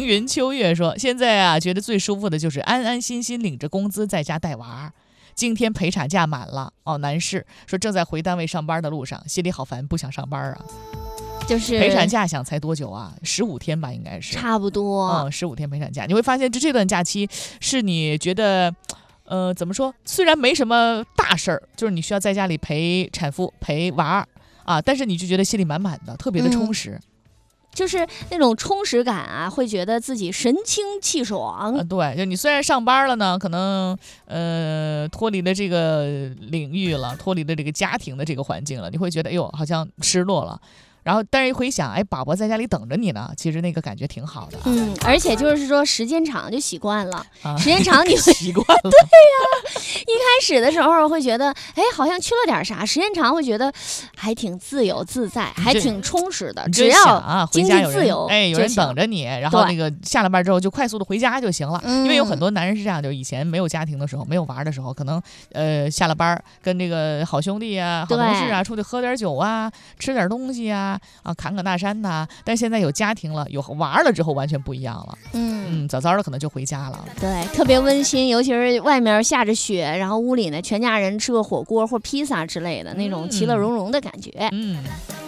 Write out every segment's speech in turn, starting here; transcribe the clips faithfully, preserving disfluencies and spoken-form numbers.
云秋月说，现在啊，觉得最舒服的就是安安心心领着工资在家带娃。今天陪产假满了哦，男士说正在回单位上班的路上，心里好烦，不想上班啊。 就是陪产假想才多久啊？十五天吧，应该是差不多。 嗯，十五天陪产假，你会发现这这段假期是你觉得，呃，怎么说？虽然没什么大事儿，就是你需要在家里陪产妇、陪娃啊，但是你就觉得心里满满的，特别的充实。嗯， 就是那种充实感啊，会觉得自己神清气爽。 啊，对，就你虽然上班了呢，可能呃脱离了这个领域了，脱离了这个家庭的这个环境了，你会觉得哎呦好像失落了。然后，但是一回想，哎，宝宝在家里等着你呢，其实那个感觉挺好的。 嗯，而且就是说，时间长就习惯了，啊、时间长你会习惯了。 对呀、啊，一开始的时候会觉得，哎，好像缺了点啥，时间长会觉得还挺自由自在，还挺充实的。只要啊， 经济自由， 哎，有人等着你，然后那个下了班之后就快速的回家就行了。因为有很多男人是这样，就以前没有家庭的时候，没有娃的时候，可能呃下了班跟这个好兄弟啊、好同事啊出去喝点酒啊，吃点东西啊。啊，侃侃大山呐！但是现在有家庭了，有娃了之后，完全不一样了。嗯嗯，早早的可能就回家了。 对，特别温馨，尤其是外面下着雪，然后屋里呢，全家人吃个火锅或披萨之类的，那种其乐融融的感觉。 嗯。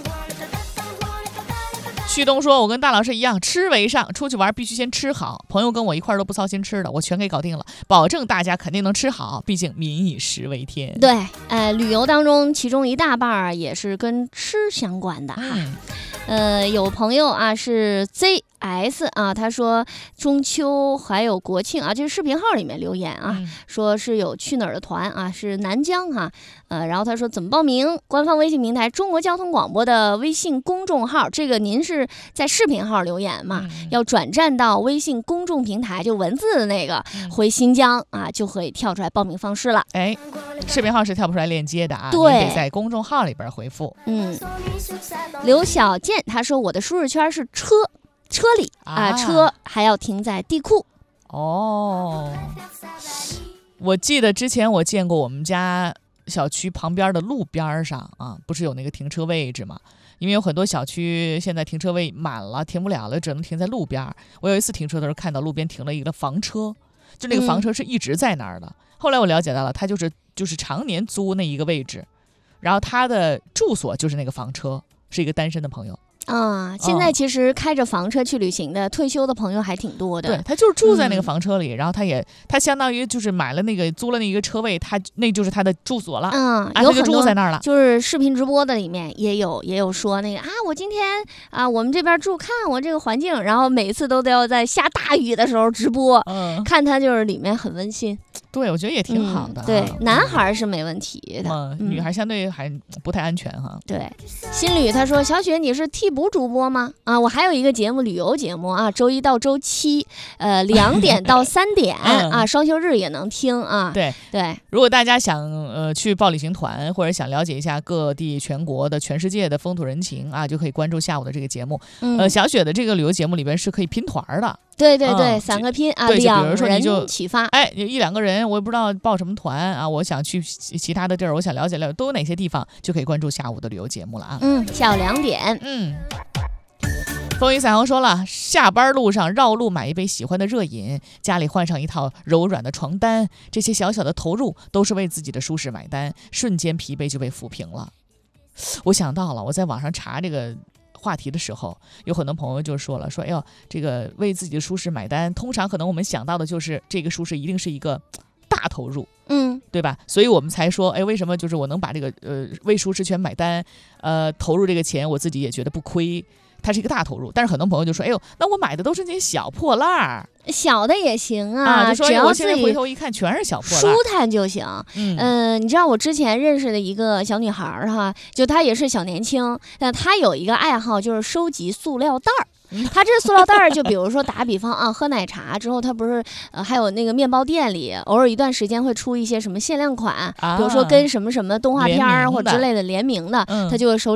旭东说：“我跟大老师一样，吃为上，出去玩必须先吃好。朋友跟我一块儿都不操心吃的，我全给搞定了，保证大家肯定能吃好。毕竟民以食为天。” 对，呃，旅游当中其中一大半儿也是跟吃相关的哈。嗯、呃，有朋友啊是 Z S 啊，他说中秋还有国庆啊，这是视频号里面留言啊，嗯、说是有去哪儿的团啊，是南疆哈、啊，呃，然后他说怎么报名？官方微信平台中国交通广播的微信公众号，这个您是在视频号留言嘛，嗯、要转战到微信公众平台，就文字的那个，嗯、回新疆啊，就可以跳出来报名方式了。 哎，视频号是跳不出来链接的啊， 对， 你得在公众号里边回复。 嗯，刘小健他说我的舒适圈是车。车里啊、呃，车还要停在地库。 哦，我记得之前我见过我们家小区旁边的路边上啊，不是有那个停车位置吗？因为有很多小区现在停车位满了，停不了了，只能停在路边。我有一次停车的时候看到路边停了一个房车，就那个房车是一直在那儿的。嗯、后来我了解到了，他就是就是常年租那一个位置，然后他的住所就是那个房车，是一个单身的朋友。 啊、嗯，现在其实开着房车去旅行的、嗯、退休的朋友还挺多的。 对，他就是住在那个房车里，嗯、然后他也他相当于就是买了那个租了那一个车位，他那就是他的住所了。 嗯， 啊、 有很多就住在那儿了。 就是视频直播的里面也有也有说那个啊，我今天啊我们这边住，看我这个环境，然后每次都得要在下大雨的时候直播，嗯，看他就是里面很温馨。 对，我觉得也挺好的。 嗯、对，男孩是没问题的， 嗯，女孩相对还不太安全哈。 对，新旅他说小雪你是替补主播吗？啊，我还有一个节目，旅游节目啊，周一到周七，呃，两点到三点、嗯、啊，双休日也能听啊。 对对， 如果大家想呃去报旅行团，或者想了解一下各地全国的、全世界的风土人情啊，就可以关注下午的这个节目。嗯、呃，小雪的这个旅游节目里边是可以拼团的。 对对对，嗯、三个拼啊，两人起发。 哎，一两个人，我也不知道报什么团啊，我想去其他的地儿，我想了解了都有哪些地方，就可以关注下午的旅游节目了啊。 嗯，下午两点。 嗯。风雨彩虹说了，下班路上绕路买一杯喜欢的热饮，家里换上一套柔软的床单，这些小小的投入都是为自己的舒适买单，瞬间疲惫就被抚平了。我想到了，我在网上查这个话题的时候，有很多朋友就说了，说哎呦，这个为自己的舒适买单，通常可能我们想到的就是这个舒适一定是一个大投入， 嗯， 对吧？所以我们才说，哎，为什么就是我能把这个呃为舒适圈买单，呃投入这个钱，我自己也觉得不亏。它是一个大投入，但是很多朋友就说：“哎呦，那我买的都是那些小破烂儿， 小的也行啊， 啊就说只要我现在回头一看，全是小破烂， 舒坦就行。”嗯、呃，你知道我之前认识的一个小女孩哈，就她也是小年轻，但她有一个爱好就是收集塑料袋儿。他这塑料袋儿，就比如说打比方啊，喝奶茶之后，他不是呃还有那个面包店里偶尔一段时间会出一些什么限量款，啊、比如说跟什么什么动画片儿或之类的联名的，嗯、他就会收藏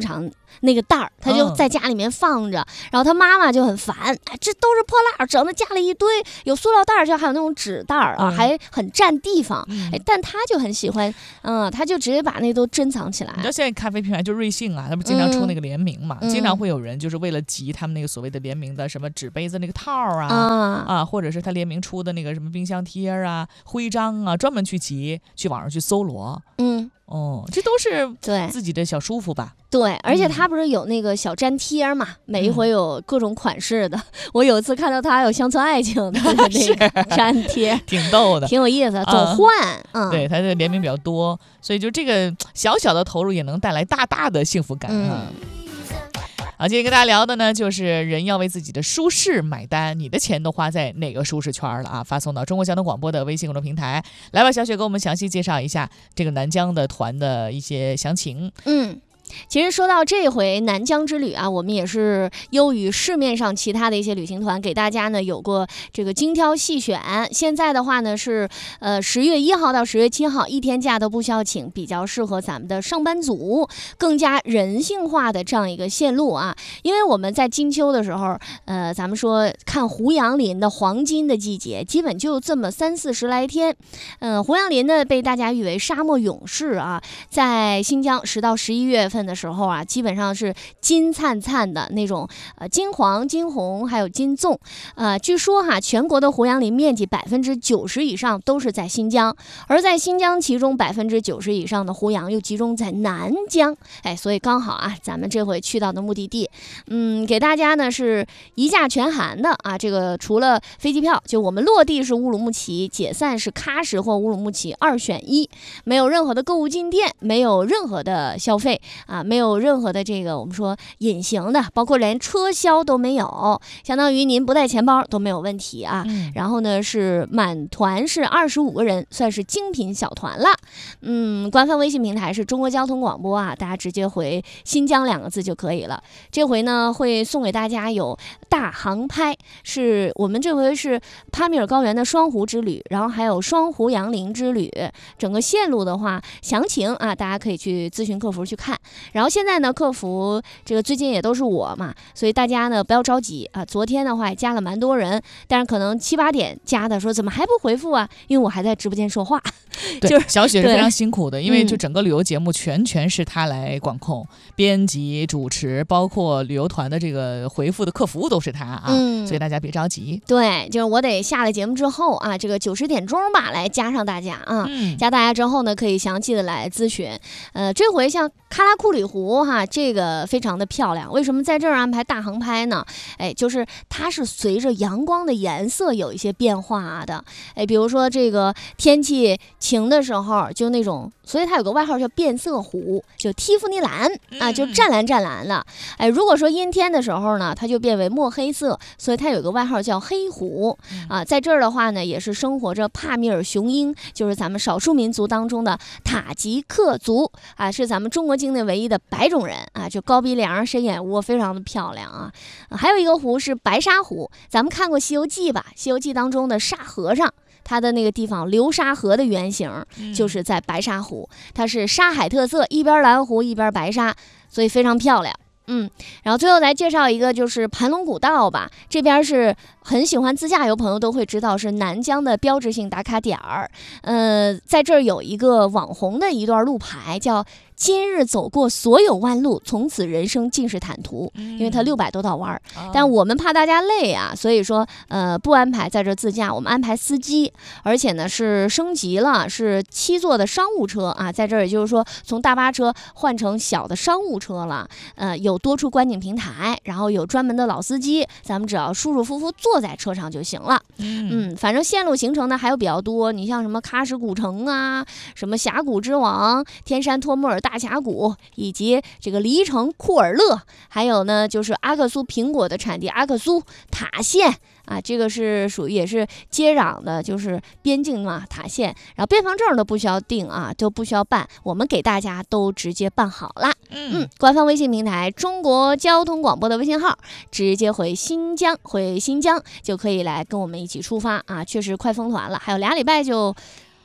那个袋儿，他就在家里面放着，嗯、然后他妈妈就很烦，哎，这都是破烂，整的家里一堆，有塑料袋儿，就还有那种纸袋儿啊，嗯、还很占地方，哎，但他就很喜欢，嗯，他就直接把那都珍藏起来。 你知道现在咖啡品牌就瑞幸啊，他们经常出那个联名嘛，嗯、经常会有人就是为了集他们那个所谓的联名的什么纸杯子那个套啊、嗯、啊，或者是他联名出的那个什么冰箱贴啊、徽章啊，专门去集，去网上去搜罗， 嗯。 哦，这都是对自己的小舒服吧？ 对，而且他不是有那个小粘贴嘛，嗯、每一回有各种款式的。我有一次看到他有乡村爱情的那个粘贴， 挺逗的， 挺有意思，总换。嗯， 对，他的联名比较多，所以就这个小小的投入也能带来大大的幸福感啊。嗯好，今天跟大家聊的呢，就是人要为自己的舒适买单，你的钱都花在哪个舒适圈了啊？发送到中国交通广播的微信公众平台。来吧，小雪给我们详细介绍一下这个南疆的团的一些详情。 嗯。其实说到这回南疆之旅啊，我们也是优于市面上其他的一些旅行团，给大家呢有过这个精挑细选。现在的话呢是呃十月一号到十月七号一天假都不需要请，比较适合咱们的上班族，更加人性化的这样一个线路啊。因为我们在金秋的时候，呃，咱们说看胡杨林的黄金的季节，基本就这么三四十来天。呃，胡杨林呢被大家誉为沙漠勇士啊，在新疆十到十一月份的时候啊，基本上是金灿灿的那种，呃，金黄、金红，还有金棕。呃，据说哈，全国的胡杨林面积百分之九十以上都是在新疆，而在新疆，其中百分之九十以上的胡杨又集中在南疆。哎，所以刚好啊，咱们这回去到的目的地，嗯，给大家呢是一价全含的啊。这个除了飞机票，就我们落地是乌鲁木齐，解散是喀什或乌鲁木齐，二选一，没有任何的购物进店，没有任何的消费。啊，没有任何的这个我们说隐形的，包括连车销都没有，相当于您不带钱包都没有问题啊。嗯、然后呢，是满团是二十五个人，算是精品小团了。嗯，官方微信平台是中国交通广播啊，大家直接回新疆两个字就可以了。这回呢会送给大家有大航拍，是我们这回是帕米尔高原的双湖之旅，然后还有双湖杨林之旅。整个线路的话，详情啊，大家可以去咨询客服去看。然后现在呢，客服这个最近也都是我嘛，所以大家呢不要着急啊。昨天的话也加了蛮多人，但是可能七八点加的说怎么还不回复啊？因为我还在直播间说话。 对， 就是小雪是非常辛苦的，因为就整个旅游节目全全是他来管控、嗯、编辑、主持，包括旅游团的这个回复的客服都是他啊、嗯，所以大家别着急。 对，就是我得下了节目之后啊，这个九十点钟吧来加上大家啊、嗯，加大家之后呢可以详细的来咨询。呃，这回像喀拉库里湖哈，这个非常的漂亮。为什么在这儿安排大航拍呢？哎，就是它是随着阳光的颜色有一些变化的。哎，比如说这个天气晴的时候，就那种，所以它有个外号叫变色湖，就蒂芙尼蓝啊，就湛蓝湛蓝了。哎，如果说阴天的时候呢，它就变为墨黑色，所以它有个外号叫黑湖啊。在这儿的话呢，也是生活着帕米尔雄鹰，就是咱们少数民族当中的塔吉克族啊，是咱们中国境内唯一的白种人啊，就高鼻梁、深眼窝，非常的漂亮啊。啊还有一个湖是白沙湖，咱们看过《西游记》吧？《西游记》当中的沙和尚，它的那个地方流沙河的原型就是在白沙湖，它是沙海特色，一边蓝湖一边白沙，所以非常漂亮。嗯，然后最后来介绍一个就是盘龙古道吧，这边是很喜欢自驾游朋友都会知道是南疆的标志性打卡点儿。呃，在这儿有一个网红的一段路牌叫今日走过所有弯路，从此人生尽是坦途，因为它六百多道弯儿、嗯，但我们怕大家累啊，所以说呃不安排在这自驾，我们安排司机，而且呢是升级了，是七座的商务车啊，在这儿也就是说从大巴车换成小的商务车了，呃有多处观景平台，然后有专门的老司机，咱们只要舒舒服服坐在车上就行了。嗯, 嗯反正线路行程呢还有比较多，你像什么喀什古城啊，什么峡谷之王、天山托木尔大峡谷，以及这个黎城库尔勒，还有呢就是阿克苏苹果的产地阿克苏塔县啊，这个是属于也是接壤的，就是边境嘛，塔县，然后边防证都不需要订啊，都不需要办，我们给大家都直接办好了。嗯，官方微信平台中国交通广播的微信号，直接回新疆，回新疆就可以来跟我们一起出发啊，确实快疯团了，还有俩礼拜就。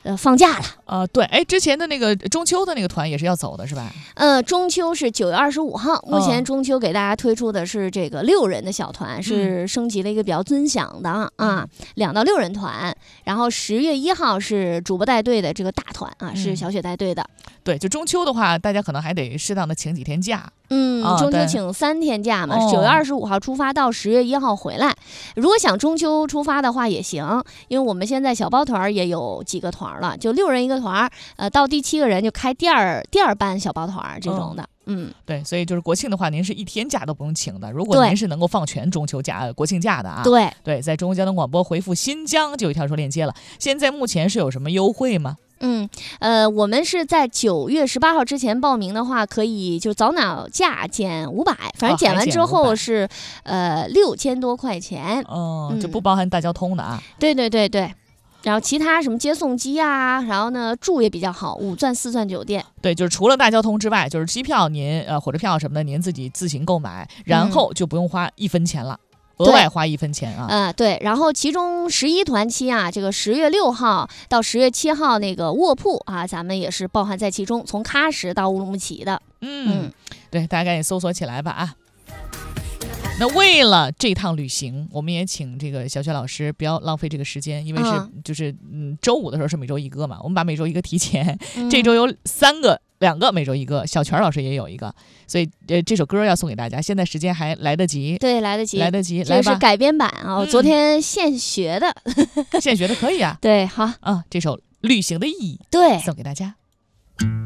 呃放假了。 呃，对，哎，之前的那个中秋的那个团也是要走的是吧？ 呃，中秋是九月二十五号，目前哦中秋给大家推出的是这个六人的小团，是升级了一个比较尊享的啊， 嗯两到六人团。然后十月一号是主播带队的这个大团啊，是嗯小雪带队的。 对，就中秋的话，大家可能还得适当的请几天假。 嗯， 啊中秋对请三天假嘛， 哦九月二十五号出发到十月一号回来。如果想中秋出发的话也行，因为我们现在小包团儿也有几个团儿了，就六人一个团儿，呃，到第七个人就开第二第二班小包团儿这种的。嗯， 对，所以就是国庆的话，您是一天假都不用请的。如果对您是能够放全中秋假、国庆假的啊， 对。 对，在中国交通广播回复新疆就有一条说链接了。现在目前是有什么优惠吗？ 嗯，呃，我们是在九月十八号之前报名的话，可以就早鸟价减五百，反正哦还减减完之五百后是、呃六千多块钱。 哦、 嗯这不包含大交通的啊。 对对对对。然后其他什么接送机啊，然后呢住也比较好，五钻四钻酒店。 对，就是除了大交通之外，就是机票您呃火车票什么的，您自己自行购买，然后就不用花一分钱了。额外花一分钱啊， 呃，对，然后其中十一团期啊，这个十月六号到十月七号那个卧铺啊，咱们也是包含在其中，从喀什到乌鲁木齐的。 嗯， 嗯对，大家赶紧搜索起来吧啊。那为了这趟旅行，我们也请这个小雪老师不要浪费这个时间，因为是、 嗯就是嗯周五的时候是每周一个嘛，我们把每周一个提前， 嗯这周有三个。两个每周一个，小泉老师也有一个，所以呃这首歌要送给大家，现在时间还来得及， 对，来得及， 来得及，来吧， 这个是改编版啊，我嗯昨天现学的。 现学的可以啊， 对，好， 啊，这首《旅行的意义》 对。 送给大家。